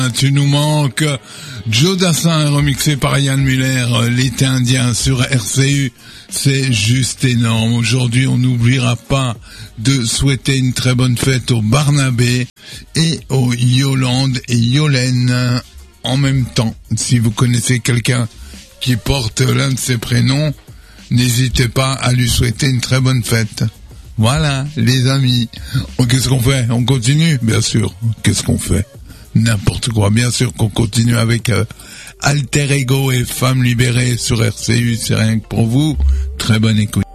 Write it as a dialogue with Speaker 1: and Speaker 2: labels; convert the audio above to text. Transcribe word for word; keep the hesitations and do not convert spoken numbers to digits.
Speaker 1: Tu nous manques. Joe Dassin remixé par Yann Muller, l'été indien sur R C U. C'est juste énorme. Aujourd'hui, on n'oubliera pas de souhaiter une très bonne fête au Barnabé et au Yolande et Yolène en même temps. Si vous connaissez quelqu'un qui porte l'un de ces prénoms, n'hésitez pas à lui souhaiter une très bonne fête. Voilà, les amis. Qu'est-ce qu'on fait? On continue? Bien sûr. Qu'est-ce qu'on fait? N'importe quoi. Bien sûr qu'on continue avec euh, Alter Ego et Femmes Libérées sur R C U. C'est rien que pour vous. Très bonne écoute.